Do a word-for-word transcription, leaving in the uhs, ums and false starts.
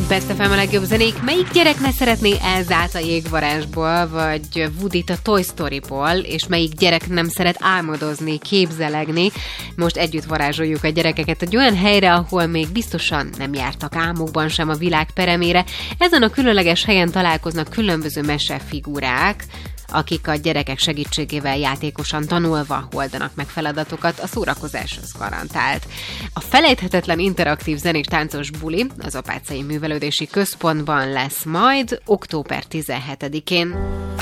Best ef em a legjobb zenék. Melyik gyerek ne szeretné Elzát a Jégvarázsból, vagy Woody-t a Toy Storyból, és melyik gyerek nem szeret álmodozni, képzelegni? Most együtt varázsoljuk a gyerekeket egy olyan helyre, ahol még biztosan nem jártak álmukban sem a világ peremére. Ezen a különleges helyen találkoznak különböző mesefigurák, akik a gyerekek segítségével játékosan tanulva oldanak meg feladatokat, a szórakozás az garantált. A felejthetetlen interaktív zenés táncos buli az Apáczai Művelődési Központban lesz majd október tizenhetedikén.